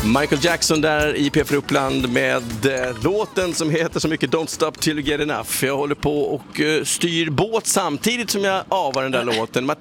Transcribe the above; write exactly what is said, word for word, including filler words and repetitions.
Michael Jackson där i P fyra Uppland med eh, låten som heter så mycket Don't Stop Till You Get Enough. Jag håller på och eh, styr båt samtidigt som jag avar den där låten.